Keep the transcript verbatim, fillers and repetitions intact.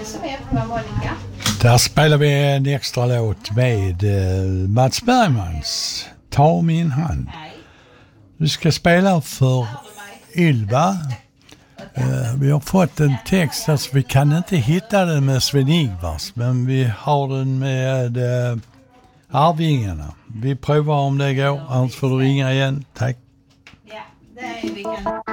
det som är på Monica? Där spelar vi en extra låt med uh, Mats Bergmans Ta min hand. Vi ska spela för Ylva. Uh, vi har fått en text, alltså vi kan inte hitta den med Sven-Ingvars, men vi har den med uh, Arvingarna. Vi provar om det går, annars får du ringa igen. Tack. Ja, det är vi kan...